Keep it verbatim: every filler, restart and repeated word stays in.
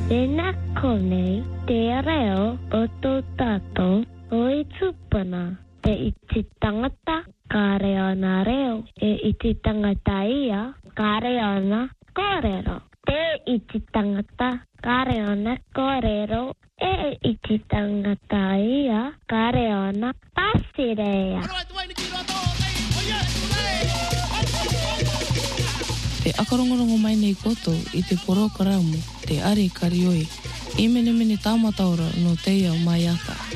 Tēnā konei te reo o tō tātou o i tūpuna. Te iti tangata ka reo na reo. E iti tangata ia ka reo na kōrero. Te iti tangata ka reo na kōrero. E iti tangata ia ka reo na pasirea. E akarongorongo mai nei koto i te poro karaumu, te are karioi. I mene mene tāmataura no teia mai ata.